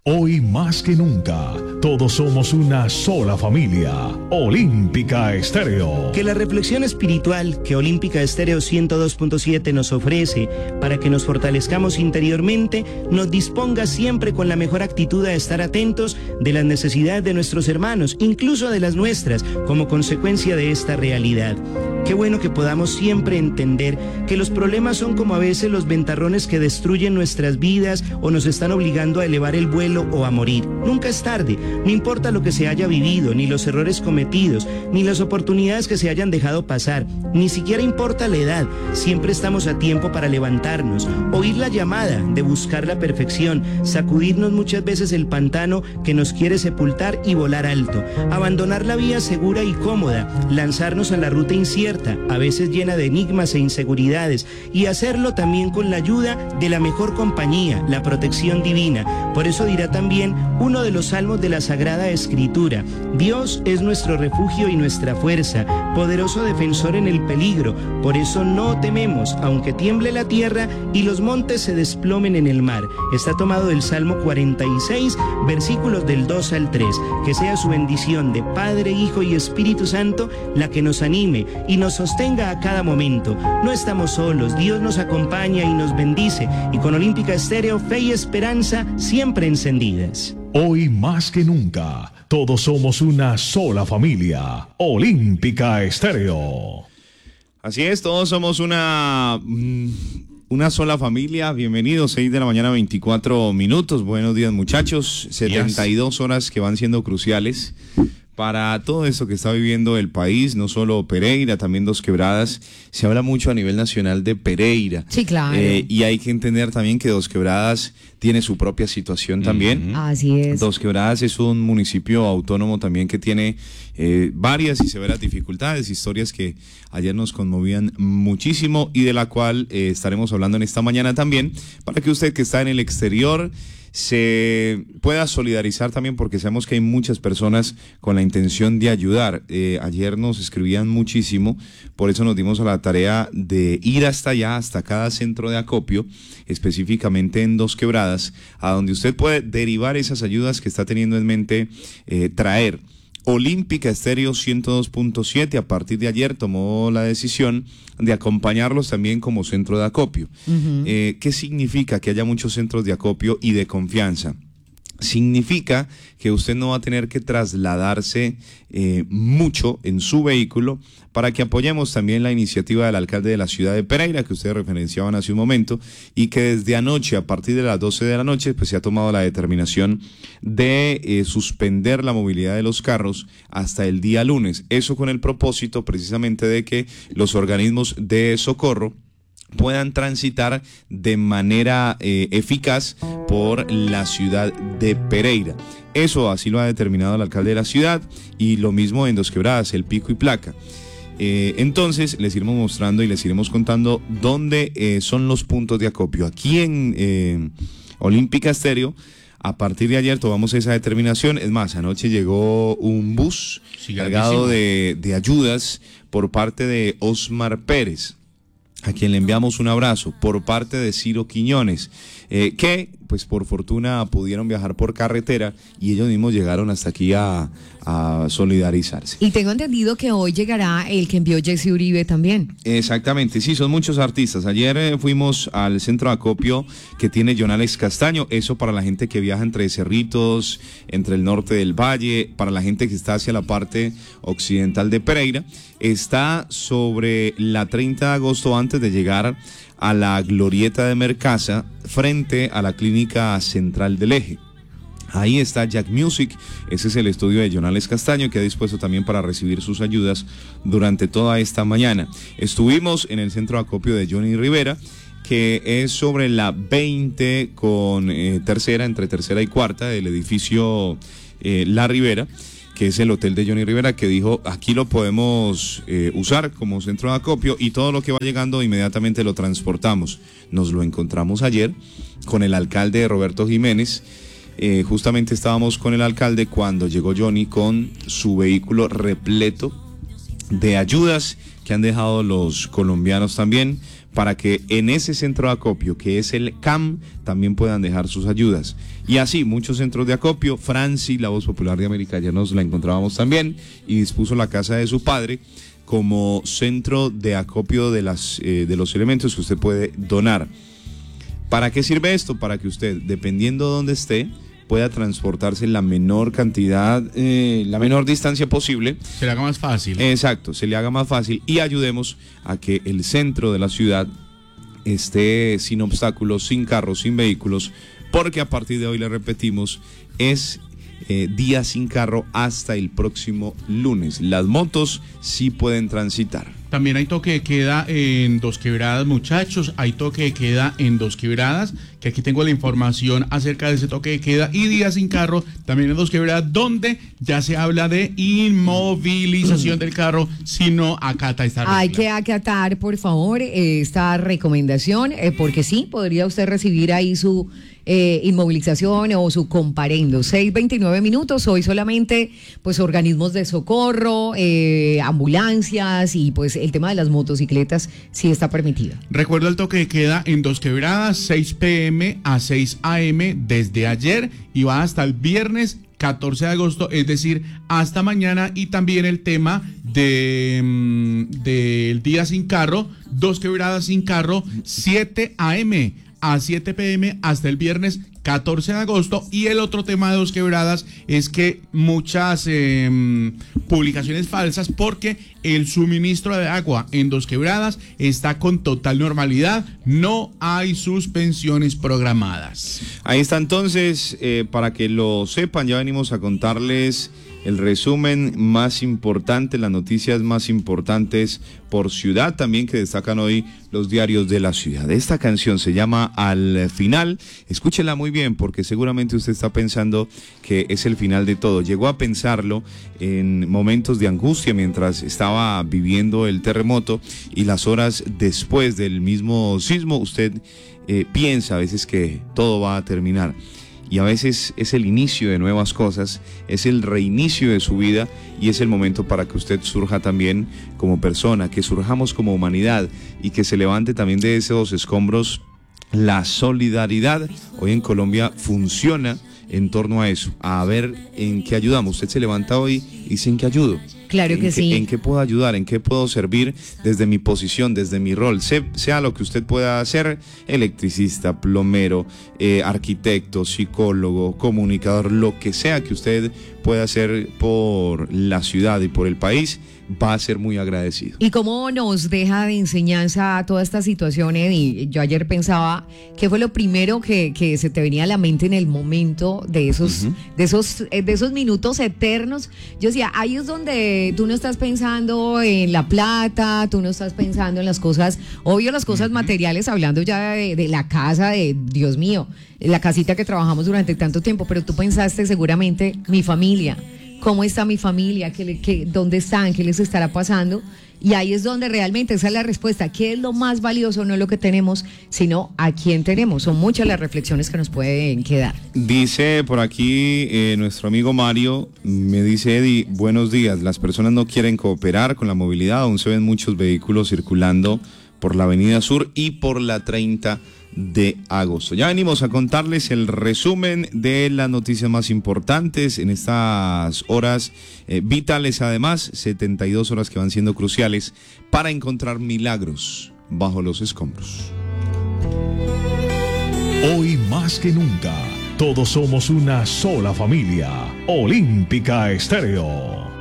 Hoy más que nunca, todos somos una sola familia. Olímpica Estéreo. Que la reflexión espiritual que Olímpica Estéreo 102.7 nos ofrece para que nos fortalezcamos interiormente, nos disponga siempre con la mejor actitud a estar atentos de las necesidades de nuestros hermanos, incluso de las nuestras, como consecuencia de esta realidad. Qué bueno que podamos siempre entender que los problemas son como a veces los ventarrones que destruyen nuestras vidas o nos están obligando a elevar el vuelo o a morir. Nunca es tarde, no importa lo que se haya vivido, ni los errores cometidos, ni las oportunidades que se hayan dejado pasar, ni siquiera importa la edad, siempre estamos a tiempo para levantarnos, oír la llamada de buscar la perfección, sacudirnos muchas veces el pantano que nos quiere sepultar y volar alto, abandonar la vía segura y cómoda, lanzarnos a la ruta incierta, a veces llena de enigmas e inseguridades, y hacerlo también con la ayuda de la mejor compañía, la protección divina. Por eso dirá también uno de los salmos de la Sagrada Escritura: Dios es nuestro refugio y nuestra fuerza, poderoso defensor en el peligro. Por eso no tememos, aunque tiemble la tierra y los montes se desplomen en el mar. Está tomado del Salmo 46, versículos del 2 al 3. Que sea su bendición de Padre, Hijo y Espíritu Santo la que nos anime y nos sostenga a cada momento. No estamos solos, Dios nos acompaña y nos bendice, y con Olímpica Estéreo, fe y esperanza siempre encendidas. Hoy más que nunca, todos somos una sola familia. Olímpica Estéreo. Así es, todos somos una sola familia. Bienvenidos, 6 de la mañana, 24 minutos. Buenos días, muchachos. 72 horas que van siendo cruciales para todo esto que está viviendo el país, no solo Pereira, también Dos Quebradas. Se habla mucho a nivel nacional de Pereira. Sí, claro. Y hay que entender también que Dos Quebradas tiene su propia situación también. Así es. Dos Quebradas es un municipio autónomo también que tiene varias y severas dificultades, historias que ayer nos conmovían muchísimo y de la cual estaremos hablando en esta mañana también, para que usted que está en el exterior se pueda solidarizar también, porque sabemos que hay muchas personas con la intención de ayudar. Ayer nos escribían muchísimo, por eso nos dimos a la tarea de ir hasta allá, hasta cada centro de acopio, específicamente en Dos Quebradas, a donde usted puede derivar esas ayudas que está teniendo en mente traer. Olímpica Estéreo 102.7 a partir de ayer tomó la decisión de acompañarlos también como centro de acopio. ¿Qué significa que haya muchos centros de acopio y de confianza? Significa que usted no va a tener que trasladarse mucho en su vehículo, para que apoyemos también la iniciativa del alcalde de la ciudad de Pereira, que ustedes referenciaban hace un momento, y que desde anoche, a partir de las 12 de la noche, pues se ha tomado la determinación de suspender la movilidad de los carros hasta el día lunes. Eso con el propósito precisamente de que los organismos de socorro puedan transitar de manera eficaz por la ciudad de Pereira. Eso así lo ha determinado el alcalde de la ciudad, y lo mismo en Dos Quebradas, el pico y placa. Entonces les iremos mostrando y les iremos contando dónde son los puntos de acopio. Aquí en Olímpica Estéreo, a partir de ayer tomamos esa determinación. Es más, anoche llegó un bus cargado de ayudas por parte de Osmar Pérez, a quien le enviamos un abrazo, por parte de Ciro Quiñones, que pues por fortuna pudieron viajar por carretera y ellos mismos llegaron hasta aquí a solidarizarse. Y tengo entendido que hoy llegará el que envió Jesse Uribe también. Exactamente, sí, son muchos artistas. Ayer fuimos al centro de acopio que tiene Jonales Castaño, eso para la gente que viaja entre Cerritos, entre el norte del valle, para la gente que está hacia la parte occidental de Pereira. Está sobre la 30 de agosto, antes de llegar a la glorieta de Mercaza, frente a la clínica central del Eje. Ahí está Jack Music, ese es el estudio de Jonales Castaño, que ha dispuesto también para recibir sus ayudas durante toda esta mañana. Estuvimos en el centro de acopio de Johnny Rivera, que es sobre la 20 con tercera, entre tercera y cuarta, del edificio La Rivera, que es el hotel de Johnny Rivera, que dijo, aquí lo podemos usar como centro de acopio, y todo lo que va llegando inmediatamente lo transportamos. Nos lo encontramos ayer con el alcalde Roberto Jiménez. Justamente estábamos con el alcalde cuando llegó Johnny con su vehículo repleto de ayudas que han dejado los colombianos también para que en ese centro de acopio, que es el CAM, también puedan dejar sus ayudas. Y así, muchos centros de acopio. Franci, la Voz Popular de América, ya nos la encontrábamos también, y dispuso la casa de su padre como centro de acopio de los elementos que usted puede donar. ¿Para qué sirve esto? Para que usted, dependiendo de dónde esté, pueda transportarse en la menor cantidad, la menor distancia posible. Se le haga más fácil. Exacto, se le haga más fácil, y ayudemos a que el centro de la ciudad esté sin obstáculos, sin carros, sin vehículos, porque a partir de hoy, le repetimos, es día sin carro hasta el próximo lunes. Las motos sí pueden transitar. También hay toque de queda en Dos Quebradas, muchachos. Hay toque de queda en Dos Quebradas, que aquí tengo la información acerca de ese toque de queda. Y día sin carro también en Dos Quebradas, donde ya se habla de inmovilización del carro si no acata esta regla. Hay que acatar, por favor, esta recomendación, porque sí, podría usted recibir ahí su inmovilización o su comparendo. 6:29 minutos. Hoy solamente pues organismos de socorro, ambulancias, y pues el tema de las motocicletas sí está permitido. Recuerdo el toque de queda en Dos Quebradas, 6 p.m. a 6 a.m. desde ayer, y va hasta el viernes 14 de agosto, es decir, hasta mañana. Y también el tema del día sin carro, Dos Quebradas sin carro, 7 a.m. a 7 p.m. hasta el viernes 14 de agosto. Y el otro tema de Dos Quebradas es que muchas publicaciones falsas, porque el suministro de agua en Dos Quebradas está con total normalidad, no hay suspensiones programadas. Ahí está entonces, para que lo sepan, ya venimos a contarles el resumen más importante, las noticias más importantes por ciudad también que destacan hoy los diarios de la ciudad. Esta canción se llama Al Final. Escúchela muy bien, porque seguramente usted está pensando que es el final de todo. Llegó a pensarlo en momentos de angustia mientras estaba viviendo el terremoto, y las horas después del mismo sismo usted piensa a veces que todo va a terminar. Y a veces es el inicio de nuevas cosas, es el reinicio de su vida, y es el momento para que usted surja también como persona, que surjamos como humanidad, y que se levante también de esos escombros la solidaridad. Hoy en Colombia funciona en torno a eso, a ver en qué ayudamos. Usted se levanta hoy y dice: ¿en qué ayudo? Claro que sí. ¿En qué puedo ayudar? ¿En qué puedo servir desde mi posición, desde mi rol? Sea lo que usted pueda hacer: electricista, plomero, arquitecto, psicólogo, comunicador, lo que sea que usted pueda hacer por la ciudad y por el país, va a ser muy agradecido. Y cómo nos deja de enseñanza todas estas situaciones. Y yo ayer pensaba, ¿qué fue lo primero que se te venía a la mente en el momento de esos minutos eternos? Yo decía, ahí es donde tú no estás pensando en la plata, tú no estás pensando en las cosas, obvio, las cosas materiales, hablando ya de la casa, de Dios mío, la casita que trabajamos durante tanto tiempo, pero tú pensaste seguramente, mi familia. ¿Cómo está mi familia? ¿Dónde están? ¿Qué les estará pasando? Y ahí es donde realmente esa es la respuesta. ¿Qué es lo más valioso? No lo que tenemos, sino a quién tenemos. Son muchas las reflexiones que nos pueden quedar. Dice por aquí nuestro amigo Mario, me dice: Eddie, buenos días. Las personas no quieren cooperar con la movilidad. Aún se ven muchos vehículos circulando por la Avenida Sur y por la 30 de agosto. Ya venimos a contarles el resumen de las noticias más importantes en estas horas vitales, además 72 horas que van siendo cruciales para encontrar milagros bajo los escombros. Hoy más que nunca, todos somos una sola familia. Olímpica Estéreo.